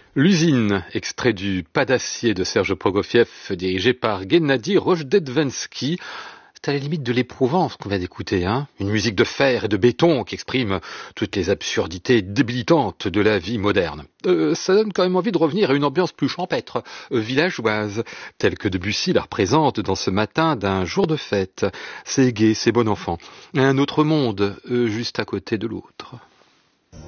L'usine, extrait du Pas d'acier de Serge Prokofiev, dirigé par Gennady Rojdestvenski. C'est à la limite de l'éprouvant ce qu'on vient d'écouter, hein. Une musique de fer et de béton qui exprime toutes les absurdités débilitantes de la vie moderne. Ça donne quand même envie de revenir à une ambiance plus champêtre, villageoise, telle que Debussy la représente dans ce matin d'un jour de fête. C'est gai, c'est bon enfant. Un autre monde, juste à côté de l'autre.